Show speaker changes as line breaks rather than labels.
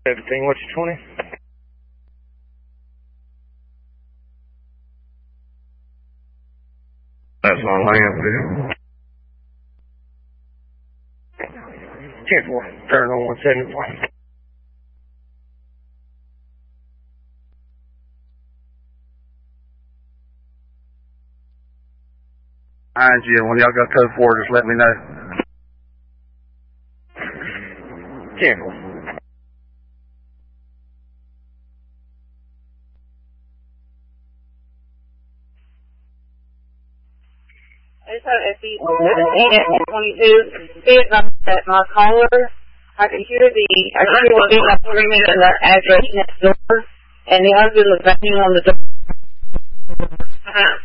Everything, what's your 20?
That's all I have to do.
10-4, turn on 174.
Alright, Jill, when y'all got code 4, just let me know.
10-4.
I just had SE 22. It's not that my caller. I could hear what being up agreement in the address next door, and the husband was banging on the door.